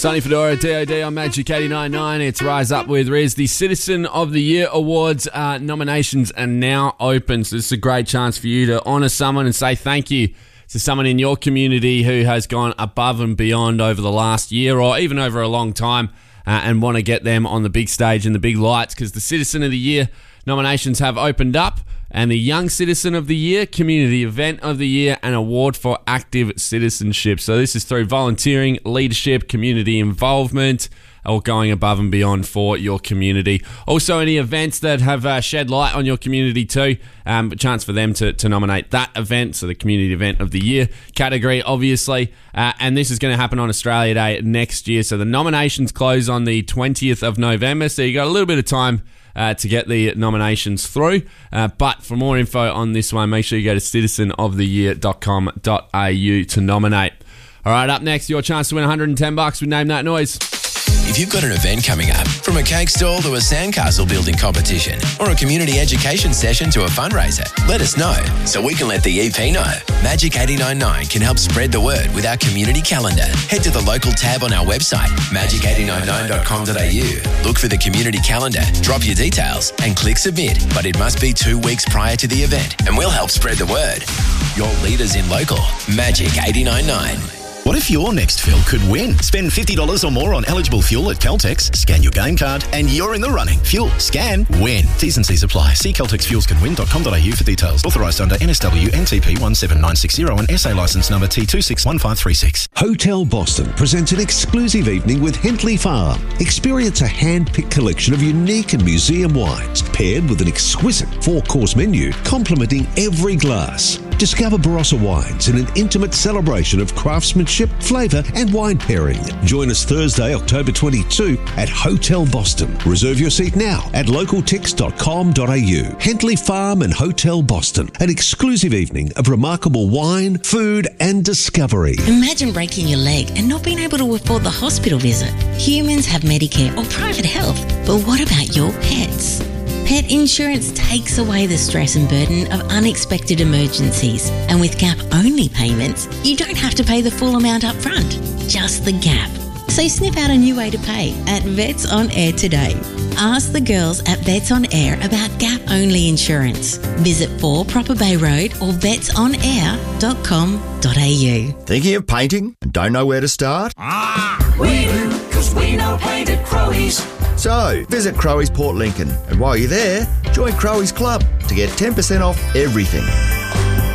Sonny Fedora, DOD on Magic 89.9. It's Rise Up with Riz. The Citizen of the Year Awards nominations are now open. So this is a great chance for you to honour someone and say thank you to someone in your community who has gone above and beyond over the last year or even over a long time and want to get them on the big stage and the big lights, because the Citizen of the Year nominations have opened up. And the Young Citizen of the Year, Community Event of the Year, and Award for Active Citizenship. So this is through volunteering, leadership, community involvement, or going above and beyond for your community. Also, any events that have shed light on your community too, a chance for them to nominate that event, so the Community Event of the Year category, obviously. And this is going to happen on Australia Day next year. So the nominations close on the 20th of November, so you got a little bit of time to get the nominations through. But for more info on this one, make sure you go to citizenoftheyear.com.au to nominate. All right, up next, your chance to win $110 with Name That Noise. If you've got an event coming up, from a cake stall to a sandcastle building competition or a community education session to a fundraiser, let us know so we can let the EP know. Magic 89.9 can help spread the word with our community calendar. Head to the local tab on our website, magic899.com.au. Look for the community calendar, drop your details and click submit. But it must be 2 weeks prior to the event and we'll help spread the word. Your leaders in local, Magic 89.9. What if your next fill could win? Spend $50 or more on eligible fuel at Caltex, scan your game card, and you're in the running. Fuel, scan, win. T's and C's apply. See caltexfuelscanwin.com.au for details. Authorised under NSW NTP 17960 and SA licence number T261536. Hotel Boston presents an exclusive evening with Hentley Farm. Experience a hand-picked collection of unique and museum wines, paired with an exquisite 4-course menu complementing every glass. Discover Barossa wines in an intimate celebration of craftsmanship, flavour and wine pairing. Join us Thursday, October 22 at Hotel Boston. Reserve your seat now at localtix.com.au. Hentley Farm and Hotel Boston. An exclusive evening of remarkable wine, food and discovery. Imagine breaking your leg and not being able to afford the hospital visit. Humans have Medicare or private health, but what about your pets? Pet insurance takes away the stress and burden of unexpected emergencies. And with gap-only payments, you don't have to pay the full amount up front, just the gap. So sniff out a new way to pay at Vets On Air today. Ask the girls at Vets On Air about gap-only insurance. Visit 4 Proper Bay Road or vetsonair.com.au. Thinking of painting and don't know where to start? We do, because we know paint at Crowe's. So, visit Crowe's Port Lincoln, and while you're there, join Crowe's Club to get 10% off everything.